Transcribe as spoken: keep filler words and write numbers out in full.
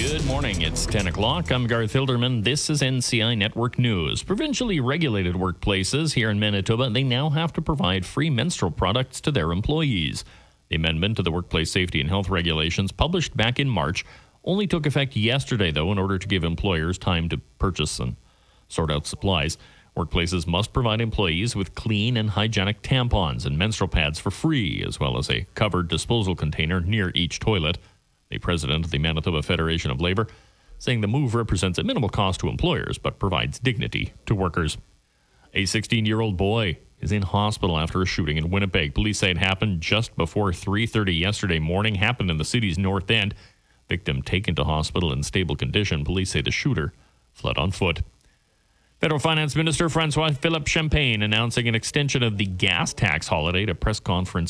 Good morning. It's ten o'clock. I'm Garth Hilderman. This is N C I Network News. Provincially regulated workplaces here in Manitoba, they now have to provide free menstrual products to their employees. The amendment to the Workplace Safety and Health Regulations, published back in March, only took effect yesterday, though, in order to give employers time to purchase and sort out supplies. Workplaces must provide employees with clean and hygienic tampons and menstrual pads for free, as well as a covered disposal container near each toilet. The president of the Manitoba Federation of Labour saying the move represents a minimal cost to employers but provides dignity to workers. A sixteen-year-old boy is in hospital after a shooting in Winnipeg. Police say it happened just before three thirty yesterday morning, happened in the city's north end. Victim taken to hospital in stable condition. Police say the shooter fled on foot. Federal Finance Minister Francois Philippe Champagne announcing an extension of the gas tax holiday at a press conference